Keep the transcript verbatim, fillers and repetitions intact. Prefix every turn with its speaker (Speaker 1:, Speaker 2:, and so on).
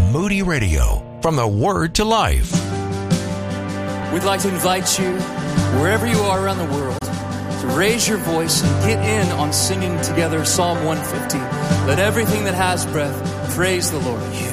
Speaker 1: Moody Radio, from the Word to Life.
Speaker 2: We'd like to invite you, wherever you are around the world, to raise your voice and get in on singing together Psalm one fifty. Let everything that has breath praise the Lord. You